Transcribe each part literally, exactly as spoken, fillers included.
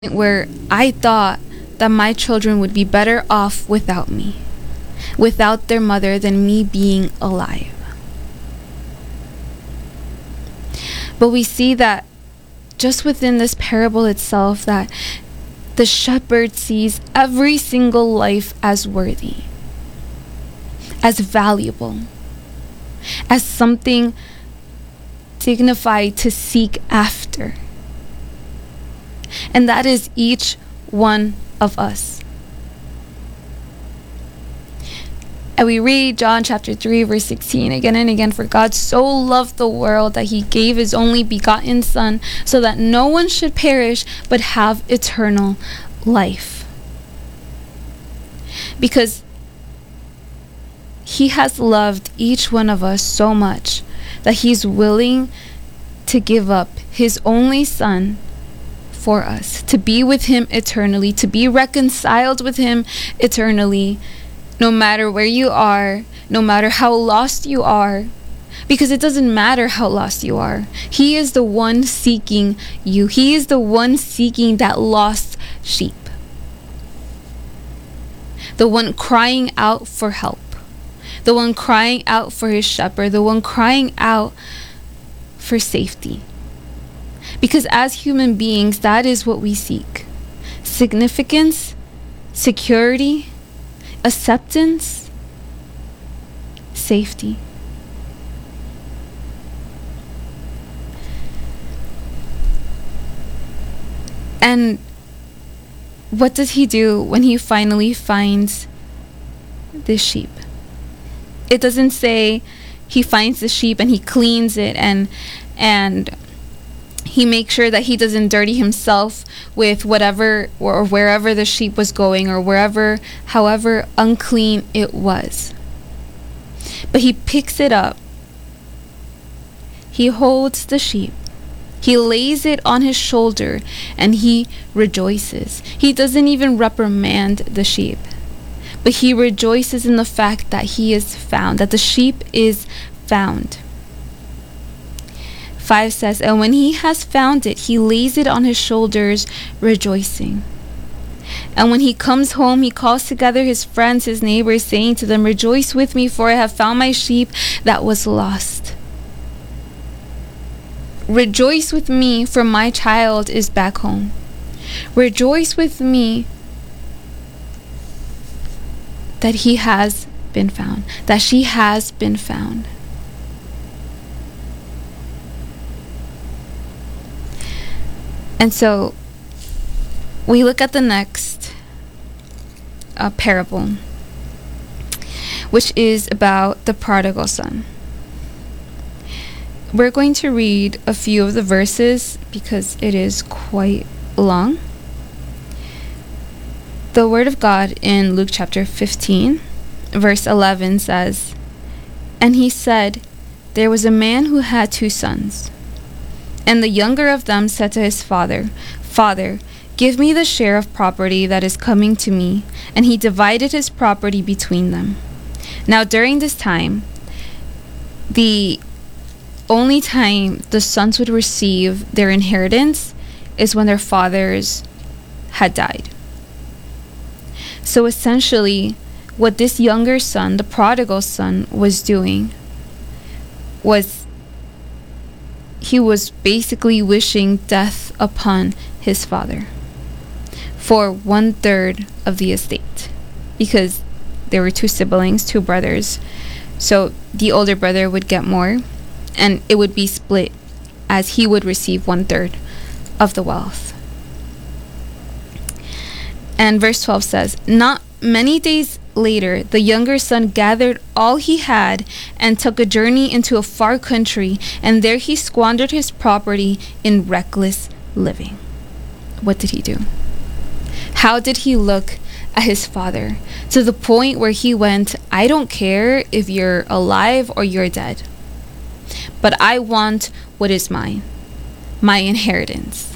where I thought that my children would be better off without me, without their mother, than me being alive. But we see that just within this parable itself, that the shepherd sees every single life as worthy, as valuable, as something dignified to seek after. And that is each one of us. And we read John chapter three, verse sixteen again and again. For God so loved the world that he gave his only begotten Son, so that no one should perish but have eternal life. Because he has loved each one of us so much that he's willing to give up his only Son for us, to be with him eternally, to be reconciled with him eternally, no matter where you are, no matter how lost you are, because it doesn't matter how lost you are. He is the one seeking you. He is the one seeking that lost sheep, the one crying out for help, the one crying out for his shepherd, the one crying out for safety. Because as human beings, that is what we seek: significance, security, acceptance, safety. And what does he do when he finally finds this sheep? It doesn't say he finds the sheep and he cleans it and and he makes sure that he doesn't dirty himself with whatever or wherever the sheep was going, or wherever, however unclean it was. But he picks it up. He holds the sheep. He lays it on his shoulder and he rejoices. He doesn't even reprimand the sheep, but he rejoices in the fact that he is found, that the sheep is found. five says, and when he has found it, he lays it on his shoulders, rejoicing. And when he comes home, he calls together his friends, his neighbors, saying to them, rejoice with me, for I have found my sheep that was lost. Rejoice with me, for my child is back home. Rejoice with me that he has been found, that she has been found. And so we look at the next uh, parable, which is about the prodigal son. We're going to read a few of the verses because it is quite long. The word of God in Luke chapter fifteen, verse eleven says, and he said, there was a man who had two sons. And the younger of them said to his father, Father, give me the share of property that is coming to me. And he divided his property between them. Now during this time, the only time the sons would receive their inheritance is when their fathers had died. So essentially, what this younger son, the prodigal son, was doing was he was basically wishing death upon his father for one third of the estate, because there were two siblings, two brothers. So the older brother would get more, and it would be split as he would receive one third of the wealth. And verse twelve says, not many days later, the younger son gathered all he had and took a journey into a far country, and there he squandered his property in reckless living. What did he do? How did he look at his father? To the point where he went, I don't care if you're alive or you're dead, but I want what is mine, my inheritance.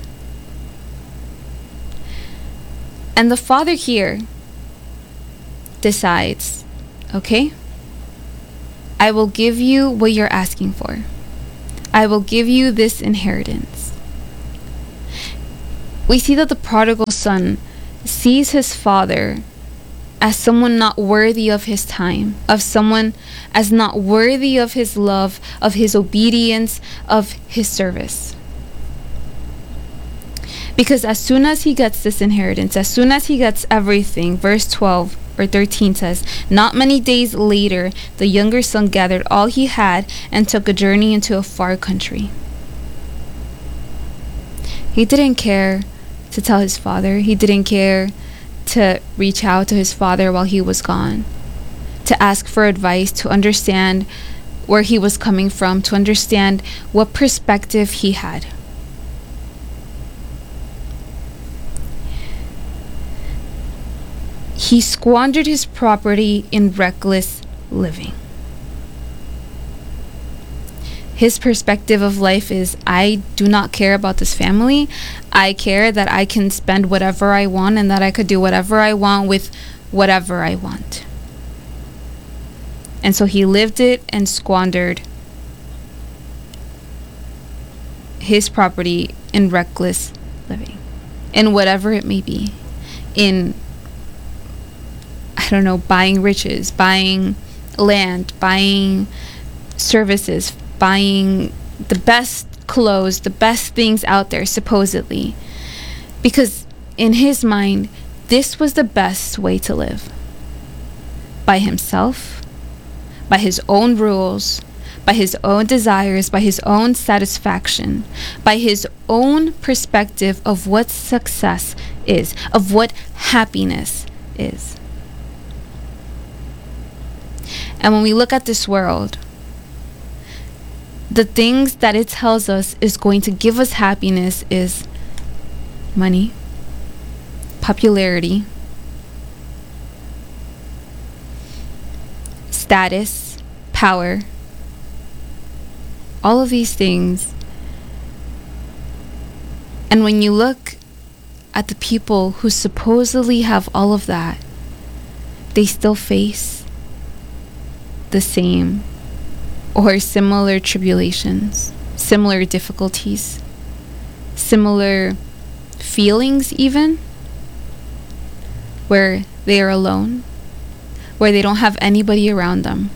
And the father here decides, okay, I will give you what you're asking for. I will give you this inheritance. we see that the prodigal son sees his father as someone not worthy of his time, of someone as not worthy of his love, of his obedience, of his service. Because as soon as he gets this inheritance, as soon as he gets everything, verse twelve or thirteen says, not many days later, the younger son gathered all he had and took a journey into a far country. He didn't care to tell his father. He didn't care to reach out to his father while he was gone, to ask for advice, to understand where he was coming from, to understand what perspective he had. He squandered his property in reckless living. His perspective of life is, I do not care about this family. I care that I can spend whatever I want and that I could do whatever I want with whatever I want. And so he lived it and squandered his property in reckless living, in whatever it may be, in, I don't know, buying riches, buying land, buying services, buying the best clothes, the best things out there, supposedly. Because in his mind, this was the best way to live. By himself, by his own rules, by his own desires, by his own satisfaction, by his own perspective of what success is, of what happiness is. And when we look at this world, the things that it tells us is going to give us happiness is money, popularity, status, power, all of these things. And when you look at the people who supposedly have all of that, they still face the same or similar tribulations, similar difficulties, similar feelings even, where they are alone, where they don't have anybody around them.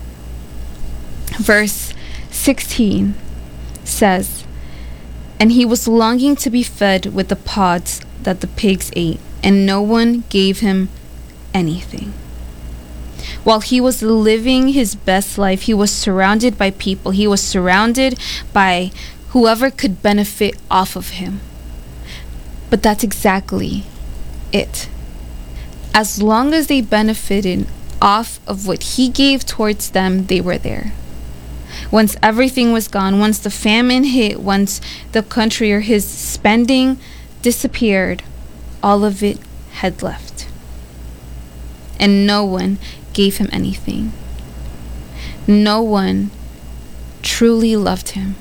Verse sixteen says, and he was longing to be fed with the pods that the pigs ate, and no one gave him anything. While he was living his best life, he was surrounded by people. He was surrounded by whoever could benefit off of him. But that's exactly it. As long as they benefited off of what he gave towards them, they were there. Once everything was gone, once the famine hit, once the country or his spending disappeared, all of it had left. And no one gave him anything. No one truly loved him.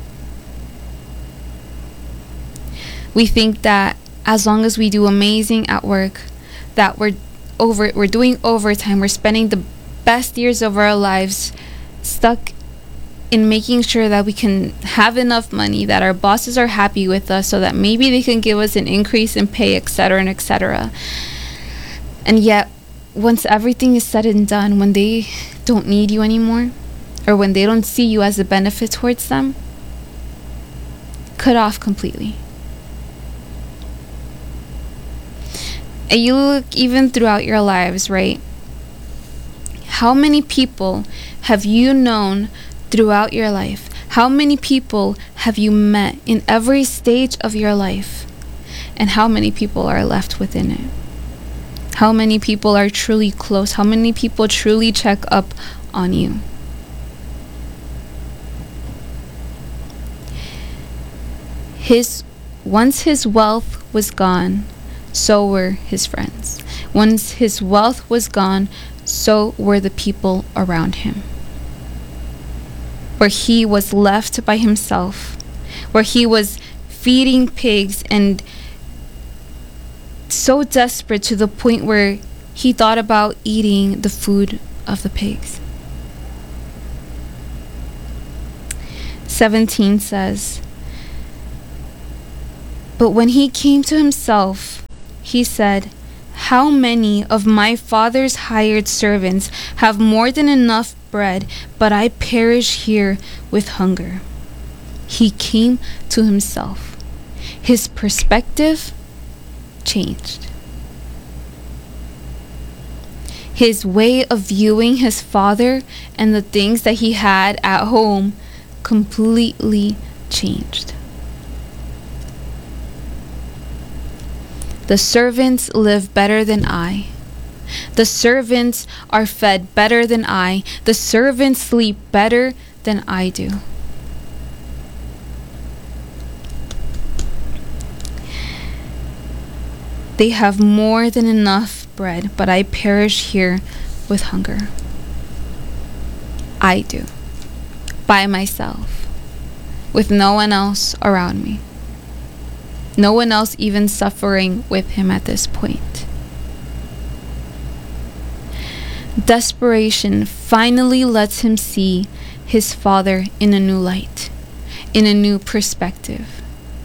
We think that as long as we do amazing at work, that we're over we're doing overtime, we're spending the best years of our lives stuck in making sure that we can have enough money, that our bosses are happy with us so that maybe they can give us an increase in pay, etc., and etc. And yet once everything is said and done, when they don't need you anymore, or when they don't see you as a benefit towards them, cut off completely. And you look even throughout your lives, right? How many people have you known throughout your life? How many people have you met in every stage of your life? And how many people are left within it? How many people are truly close? How many people truly check up on you? His, once his wealth was gone, so were his friends. Once his wealth was gone, so were the people around him. Where he was left by himself, where he was feeding pigs and so desperate to the point where he thought about eating the food of the pigs. seventeen says, But when he came to himself, he said, how many of my father's hired servants have more than enough bread, but I perish here with hunger? He came to himself. His perspective changed. His way of viewing his father and the things that he had at home completely changed. The servants live better than I. The servants are fed better than I. The servants sleep better than I do. They have more than enough bread, but I perish here with hunger. I do, by myself, with no one else around me. No one else even suffering with him at this point. Desperation finally lets him see his father in a new light, in a new perspective.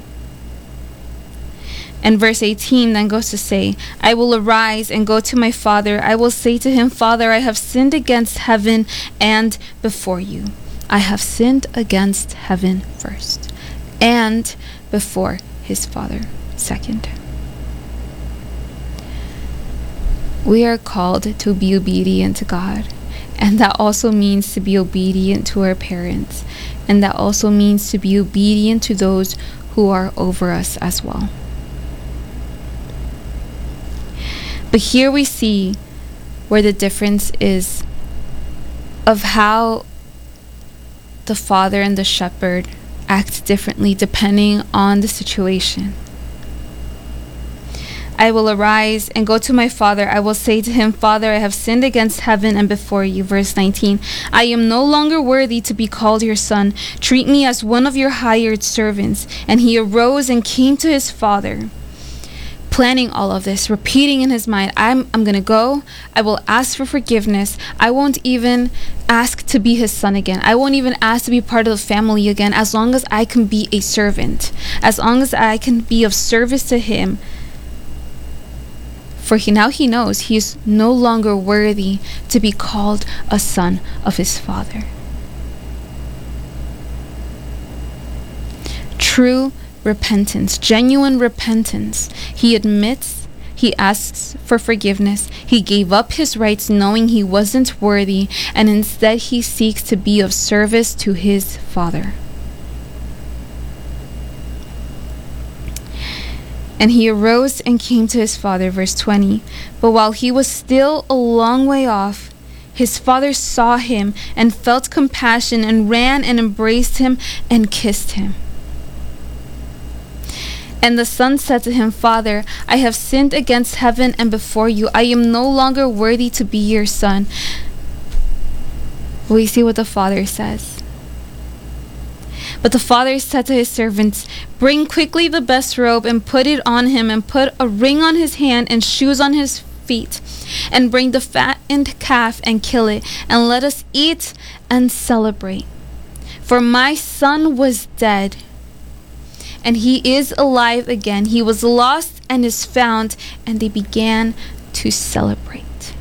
And verse eighteen then goes to say, I will arise and go to my father. I will say to him, Father, I have sinned against heaven and before you. I have sinned against heaven first, and before his father second. We are called to be obedient to God, and that also means to be obedient to our parents, and that also means to be obedient to those who are over us as well. But here we see where the difference is of how the father and the shepherd act differently depending on the situation. I will arise and go to my father. I will say to him, Father, I have sinned against heaven and before you. Verse nineteen, I am no longer worthy to be called your son. Treat me as one of your hired servants. And he arose and came to his father, planning all of this, repeating in his mind, I'm, I'm going to go. I will ask for forgiveness. I won't even ask to be his son again. I won't even ask to be part of the family again, as long as I can be a servant, as long as I can be of service to him. For he now he knows he is no longer worthy to be called a son of his father. True repentance, genuine repentance. He admits, he asks for forgiveness. He gave up his rights knowing he wasn't worthy, and instead he seeks to be of service to his father. And he arose and came to his father, verse twenty. But while he was still a long way off, his father saw him and felt compassion and ran and embraced him and kissed him. And the son said to him, Father, I have sinned against heaven and before you. I am no longer worthy to be your son. We see what the father says. But the father said to his servants, Bring quickly the best robe and put it on him, and put a ring on his hand and shoes on his feet. And bring the fattened calf and kill it, and let us eat and celebrate. For my son was dead, and he is alive again. He was lost and is found. And they began to celebrate.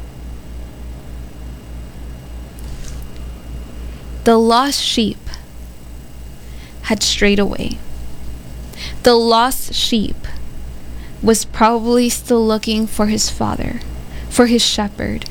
The lost sheep had strayed away. The lost sheep was probably still looking for his father, for his shepherd.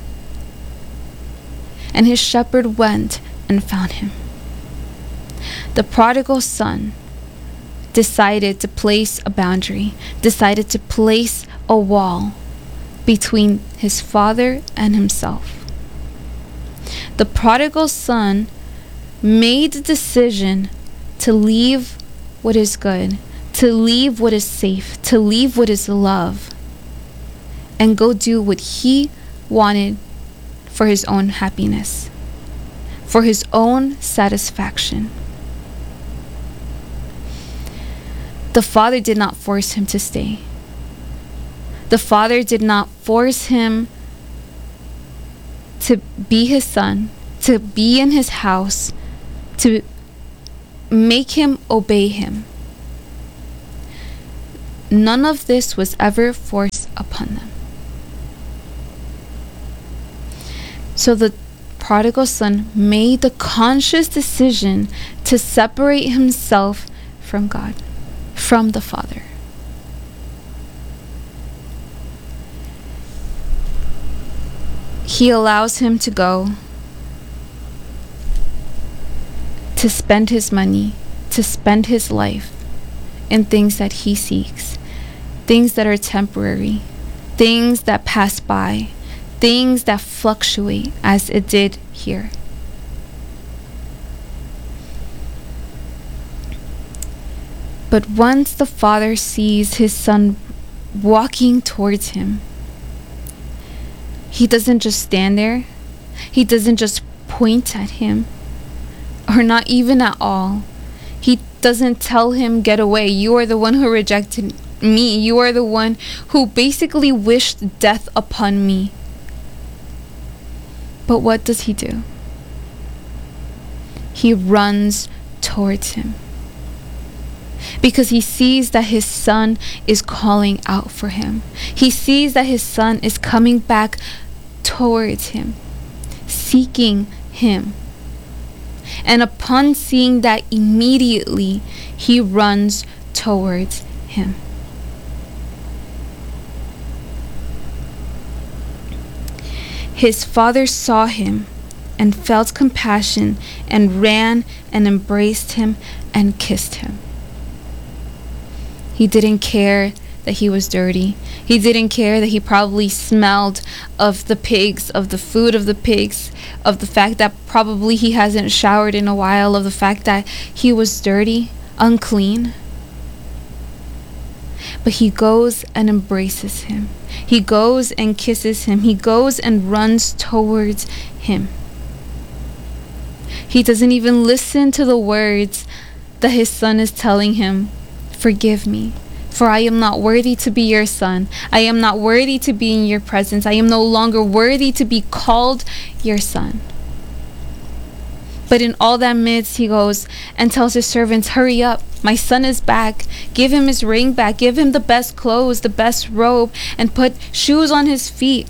And his shepherd went and found him. The prodigal son decided to place a boundary, decided to place a wall between his father and himself. The prodigal son made the decision to leave what is good, to leave what is safe, to leave what is love, and go do what he wanted for his own happiness, for his own satisfaction. The father did not force him to stay. The father did not force him to be his son, to be in his house, to make him obey him. none of this was ever forced upon them. So the prodigal son made the conscious decision to separate himself from God, from the Father. He allows him to go, to spend his money, to spend his life in things that he seeks, things that are temporary, things that pass by, things that fluctuate as it did here. But once the father sees his son walking towards him, he doesn't just stand there. He doesn't just point at him, or not even at all. He doesn't tell him, get away. You are the one who rejected me. You are the one who basically wished death upon me. But what does he do? He runs towards him, because he sees that his son is calling out for him. He sees that his son is coming back towards him, seeking him. And upon seeing that, immediately he runs towards him. His father saw him and felt compassion and ran and embraced him and kissed him. He didn't care that he was dirty. He didn't care that he probably smelled of the pigs, of the food of the pigs, of the fact that probably he hasn't showered in a while, of the fact that he was dirty, unclean. But he goes and embraces him. He goes and kisses him. He goes and runs towards him. He doesn't even listen to the words that his son is telling him. Forgive me, for I am not worthy to be your son. I am not worthy to be in your presence. I am no longer worthy to be called your son. But in all that midst, he goes and tells his servants, hurry up, my son is back. Give him his ring back. Give him the best clothes, the best robe, and put shoes on his feet.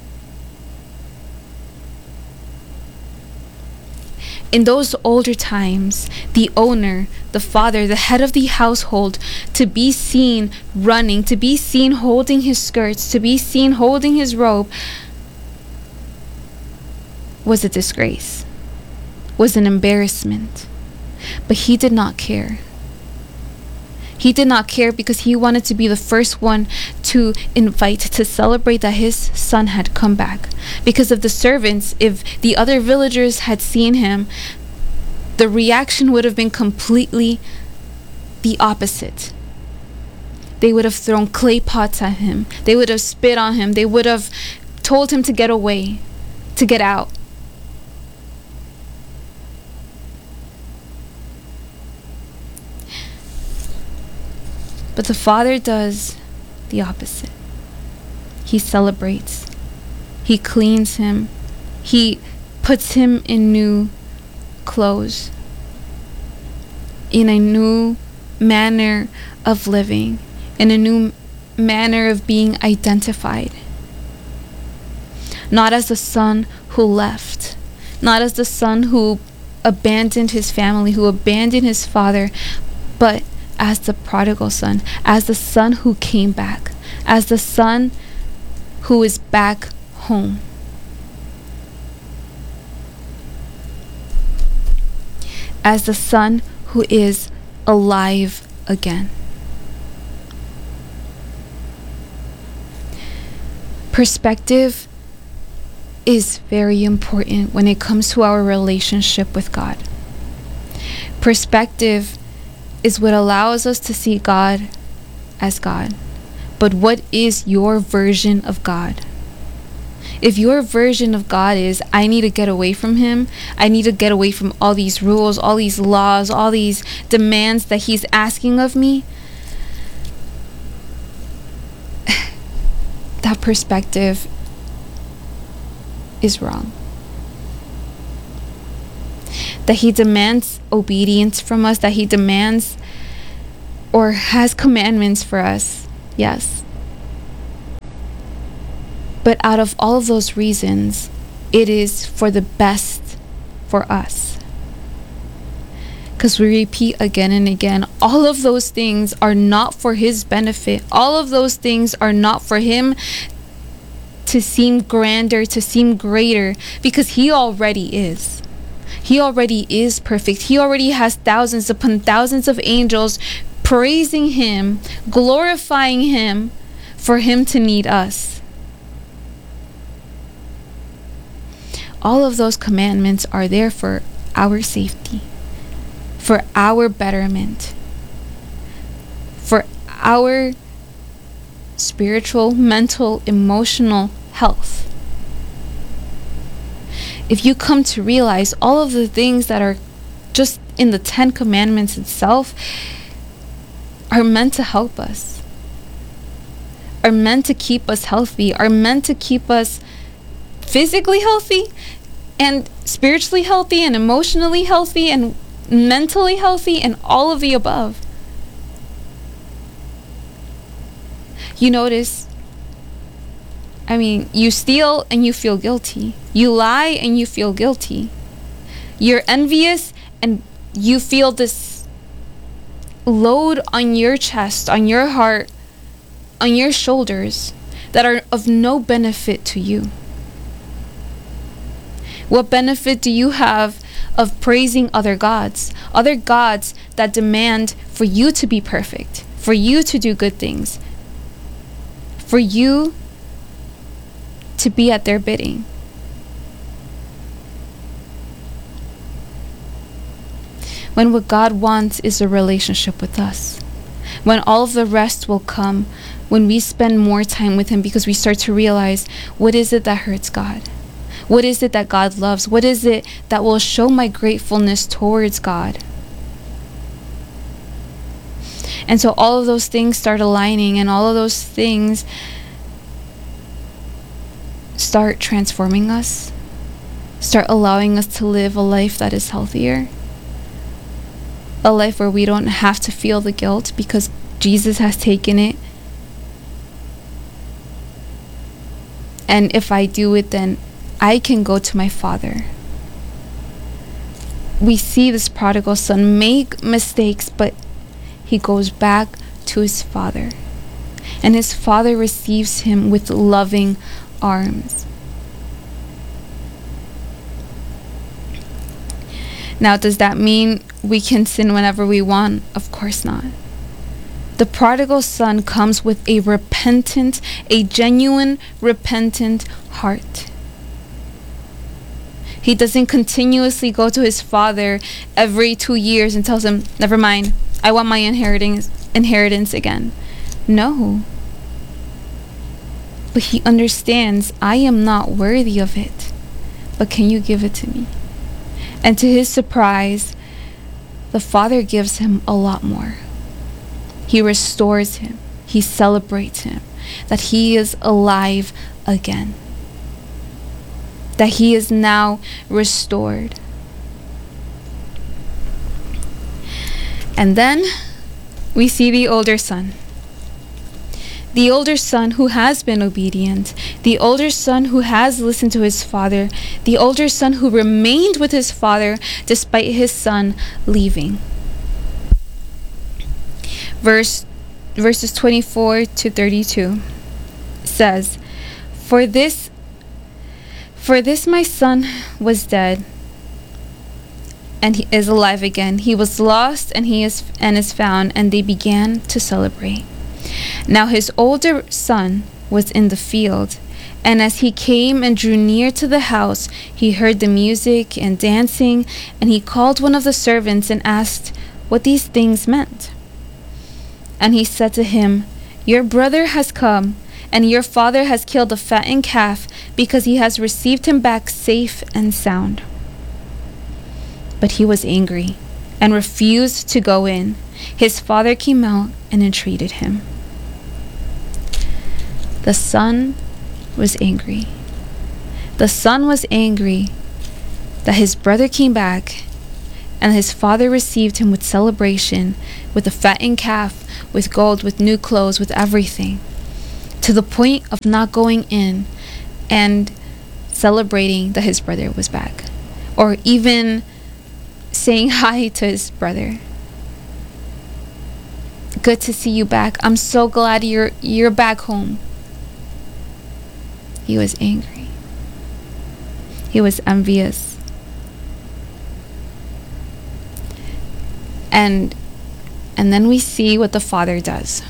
In those older times, the owner, the father, the head of the household, to be seen running, to be seen holding his skirts, to be seen holding his robe, was a disgrace, was an embarrassment. But he did not care. He did not care because he wanted to be the first one to invite, to celebrate that his son had come back. Because of the servants, if the other villagers had seen him, the reaction would have been completely the opposite. They would have thrown clay pots at him. They would have spit on him. They would have told him to get away, to get out. But the father does the opposite. He celebrates. He cleans him. He puts him in new clothes, in a new manner of living, in a new manner of being identified. Not as the son who left, not as the son who abandoned his family, who abandoned his father, but as the prodigal son, as the son who came back, as the son who is back home. As the son who is alive again. Perspective is very important when it comes to our relationship with God. Perspective is what allows us to see God as God. But what is your version of God? If your version of God is, I need to get away from him, I need to get away from all these rules, all these laws, all these demands that he's asking of me, that perspective is wrong. That he demands obedience from us, that he demands or has commandments for us, Yes. But out of all of those reasons, it is for the best for us. Because we repeat again and again, all of those things are not for his benefit. All of those things are not for him to seem grander, to seem greater, because he already is. He already is perfect. He already has thousands upon thousands of angels praising him, glorifying him, for him to need us. All of those commandments are there for our safety, for our betterment, for our spiritual, mental, emotional health. If you come to realize all of the things that are just in the Ten Commandments itself are meant to help us, are meant to keep us healthy, are meant to keep us physically healthy and spiritually healthy and emotionally healthy and mentally healthy and all of the above. You notice, I mean, you steal and you feel guilty. You lie and you feel guilty. You're envious and you feel this load on your chest, on your heart, on your shoulders that are of no benefit to you. What benefit do you have of praising other gods? Other gods that demand for you to be perfect, for you to do good things, for you to be at their bidding. When what God wants is a relationship with us. When all of the rest will come when we spend more time with him, because we start to realize, what is it that hurts God? What is it that God loves? What is it that will show my gratefulness towards God? And so all of those things start aligning, and all of those things start transforming us, start allowing us to live a life that is healthier, a life where we don't have to feel the guilt because Jesus has taken it. And if I do it, then I can go to my Father. We see this prodigal son make mistakes, but he goes back to his father. And his father receives him with loving arms. Now, does that mean we can sin whenever we want? Of course not. The prodigal son comes with a repentant, a genuine, repentant heart. He doesn't continuously go to his father every two years and tells him, never mind, I want my inheritance, inheritance again. No. But he understands, I am not worthy of it, but can you give it to me? And to his surprise, the father gives him a lot more. He restores him. He celebrates him, that he is alive again, that he is now restored. And then we see the older son. The older son who has been obedient, the older son who has listened to his father, the older son who remained with his father despite his son leaving. Verse verses twenty-four to thirty-two says, For this for this my son was dead, and he is alive again. He was lost, and he is and is found, and they began to celebrate. Now his older son was in the field, and as he came and drew near to the house, he heard the music and dancing, and he called one of the servants and asked what these things meant. And he said to him, Your brother has come, and your father has killed a fattened calf, because he has received him back safe and sound. But he was angry and refused to go in. His father came out and entreated him. The son was angry. The son was angry that his brother came back And his father received him with celebration, with a fattened calf, with gold, with new clothes, with everything, to the point of not going in and celebrating that his brother was back, or even saying hi to his brother. Good to see you back. I'm so glad you're you're back home. He was angry. He was envious. And and then we see what the father does.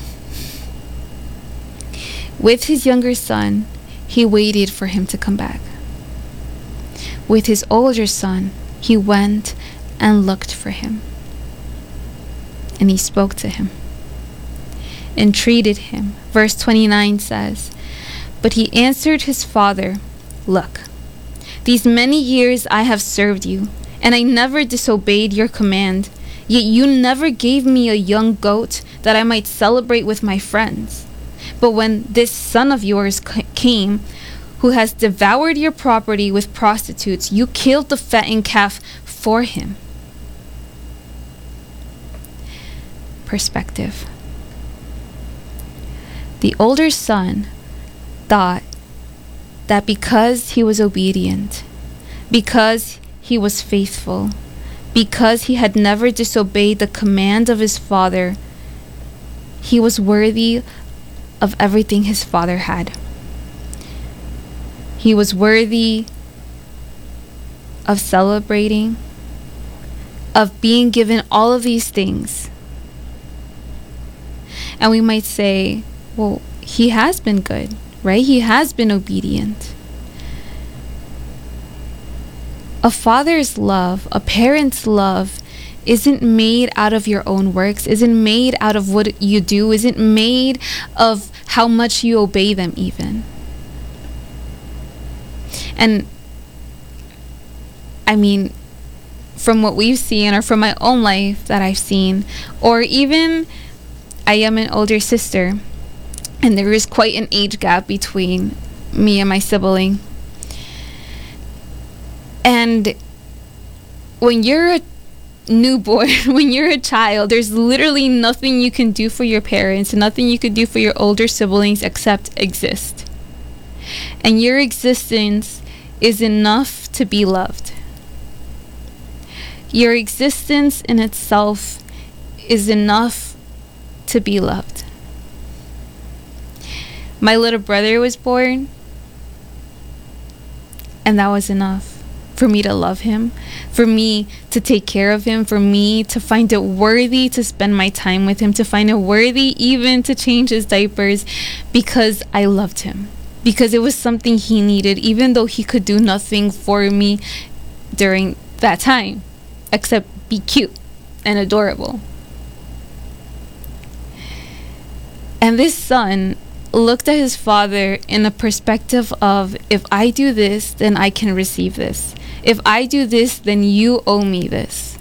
With his younger son, he waited for him to come back. With his older son, he went and looked for him. And he spoke to him, entreated him. Verse twenty-nine says, "But he answered his father, 'Look, these many years I have served you, and I never disobeyed your command. Yet you never gave me a young goat that I might celebrate with my friends. But when this son of yours c- came, who has devoured your property with prostitutes, you killed the fattened calf for him.'" Perspective. The older son thought that because he was obedient, because he was faithful, because he had never disobeyed the command of his father, he was worthy of everything his father had. He was worthy of celebrating, of being given all of these things. And we might say, well, he has been good, right? He has been obedient. A father's love, a parent's love, isn't made out of your own works, isn't made out of what you do, isn't made of how much you obey them even. And I mean, from what we've seen, or from my own life that I've seen, or even I am an older sister, and there is quite an age gap between me and my sibling. And when you're a newborn, when you're a child, there's literally nothing you can do for your parents, nothing you could do for your older siblings except exist. And your existence is enough to be loved. Your existence in itself is enough to be loved. My little brother was born, and that was enough for me to love him, for me to take care of him, for me to find it worthy to spend my time with him, to find it worthy even to change his diapers, because I loved him, because it was something he needed, even though he could do nothing for me during that time except be cute and adorable. And this son looked at his father in a perspective of, if I do this, then I can receive this. If I do this, then you owe me this.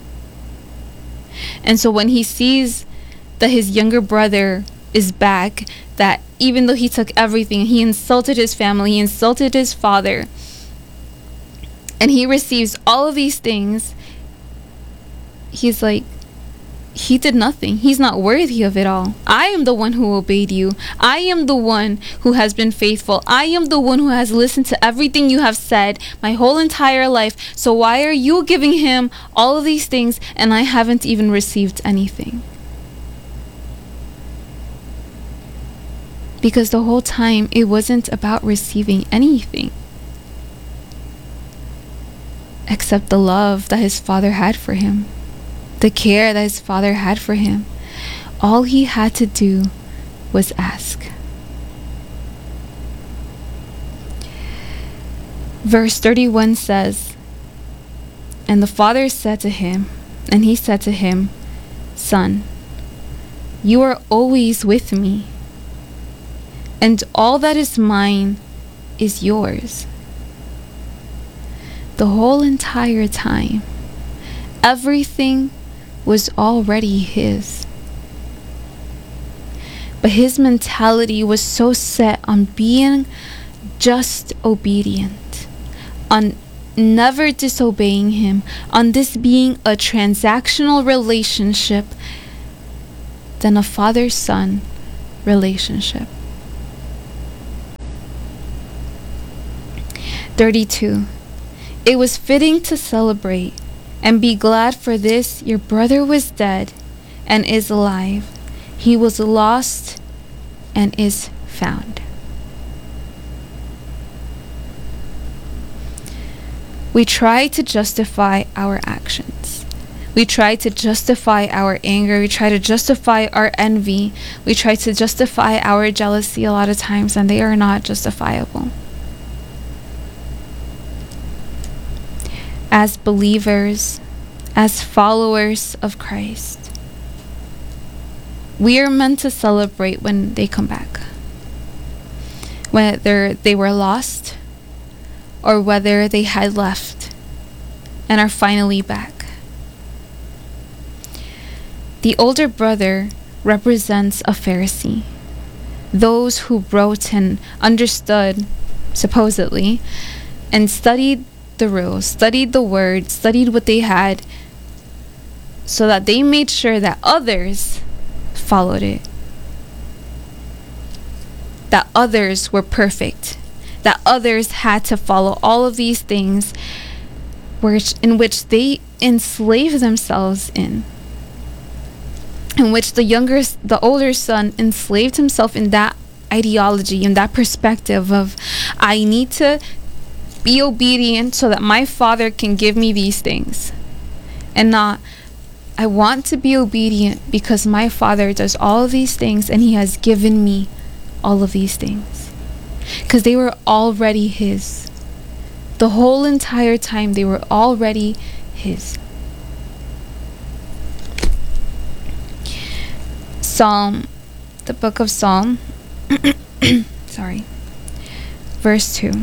And so when he sees that his younger brother is back, that even though he took everything, he insulted his family, he insulted his father, and he receives all of these things, he's like, he did nothing. He's not worthy of it all. I am the one who obeyed you. I am the one who has been faithful. I am the one who has listened to everything you have said my whole entire life. So why are you giving him all of these things and I haven't even received anything? Because the whole time it wasn't about receiving anything except the love that his father had for him, the care that his father had for him. All he had to do was ask. Verse thirty-one says, "And the father said to him, and he said to him, 'Son, you are always with me, and all that is mine is yours.'" The whole entire time, everything was already his. But his mentality was so set on being just obedient, on never disobeying him, on this being a transactional relationship than a father-son relationship. thirty-two. It was fitting to celebrate and be glad, for this your brother was dead and is alive. He was lost and is found. We try to justify our actions. We try to justify our anger. We try to justify our envy. We try to justify our jealousy a lot of times, and they are not justifiable. As believers, as followers of Christ, we are meant to celebrate when they come back. Whether they were lost or whether they had left and are finally back. The older brother represents a Pharisee, those who wrote and understood, supposedly, and studied the rules, studied the word, studied what they had, so that they made sure that others followed it, that others were perfect, that others had to follow all of these things, which in which they enslaved themselves in, in which the younger, the older son enslaved himself in that ideology, in that perspective of, I need to be obedient so that my father can give me these things, and not, I want to be obedient because my father does all of these things and he has given me all of these things. Because they were already his. The whole entire time they were already his. Psalm, the book of Psalm, sorry, verse two.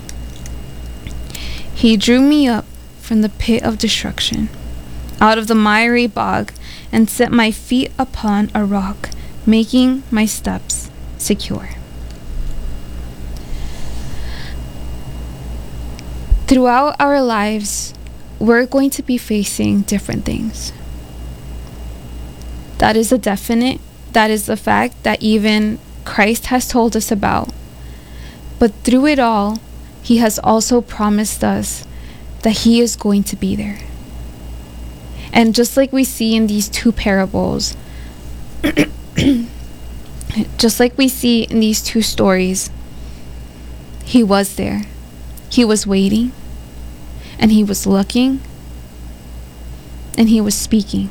He drew me up from the pit of destruction, out of the miry bog, and set my feet upon a rock, making my steps secure. Throughout our lives, we're going to be facing different things. That is a definite, that is the fact that even Christ has told us about. But through it all, he has also promised us that he is going to be there. And just like we see in these two parables, just like we see in these two stories, he was there. He was waiting, and he was looking, and he was speaking.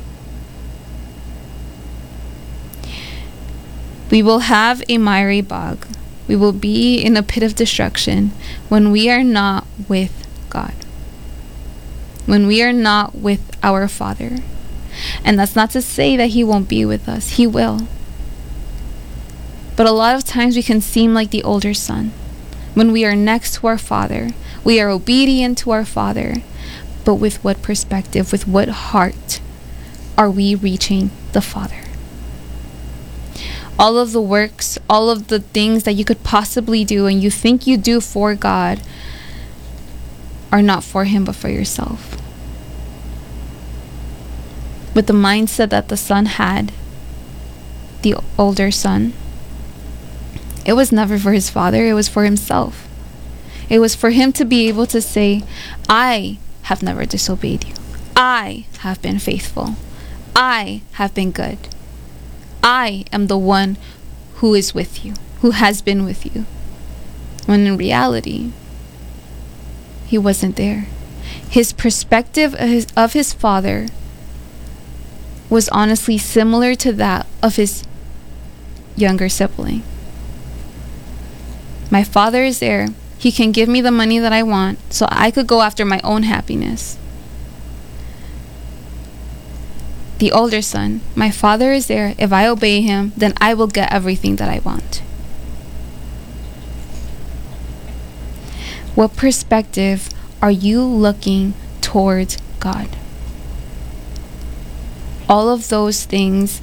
We will have a miry bog. We will be in a pit of destruction when we are not with God, when we are not with our Father. And that's not to say that he won't be with us. He will. But a lot of times we can seem like the older son. When we are next to our Father, we are obedient to our Father. But with what perspective, with what heart are we reaching the Father? All of the works, all of the things that you could possibly do and you think you do for God are not for him but for yourself. With the mindset that the son had, the older son, it was never for his father, it was for himself. It was for him to be able to say, I have never disobeyed you. I have been faithful. I have been good. I am the one who is with you, who has been with you. When in reality, he wasn't there. His perspective of his, of his father was honestly similar to that of his younger sibling. My father is there. He can give me the money that I want so I could go after my own happiness. The older son, my father is there. If I obey him, then I will get everything that I want. What perspective are you looking towards God? All of those things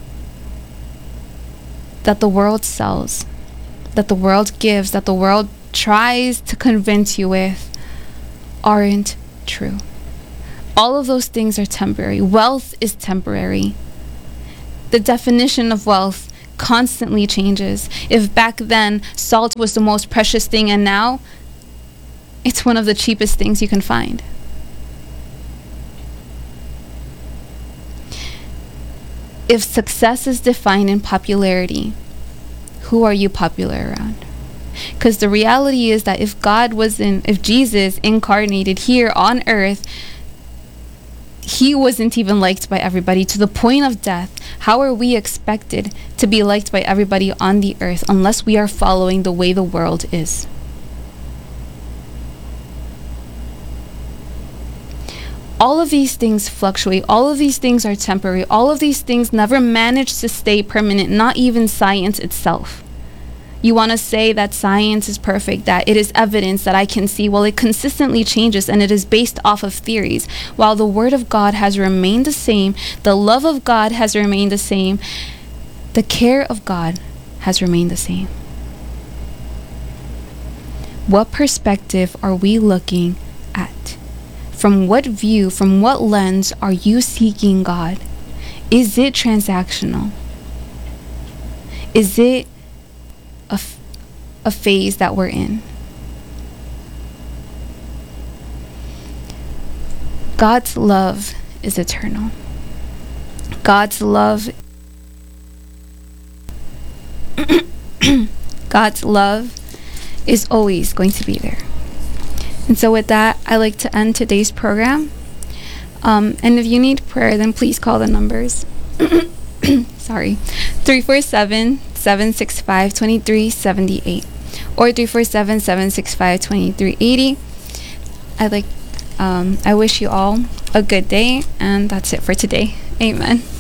that the world sells, that the world gives, that the world tries to convince you with, aren't true. All of those things are temporary. Wealth is temporary. The definition of wealth constantly changes. If back then salt was the most precious thing, and now it's one of the cheapest things you can find. If success is defined in popularity, who are you popular around? Because the reality is that if God was in, if Jesus incarnated here on earth, he wasn't even liked by everybody to the point of death. How are we expected to be liked by everybody on the earth unless we are following the way the world is? All of these things fluctuate. All of these things are temporary. All of these things never manage to stay permanent, not even science itself. You want to say that science is perfect, that it is evidence that I can see. Well, it consistently changes and it is based off of theories. While the Word of God has remained the same, the love of God has remained the same, the care of God has remained the same. What perspective are we looking at? From what view, from what lens are you seeking God? Is it transactional? Is it a, f- a phase that we're in? God's love is eternal. God's love God's love is always going to be there. And so with that, I like to end today's program. Um, and if you need prayer, then please call the numbers. Sorry. three four seven, seven six five, two three seven eight or three four seven, seven six five, two three eight zero. I like um, I wish you all a good day, and that's it for today. Amen.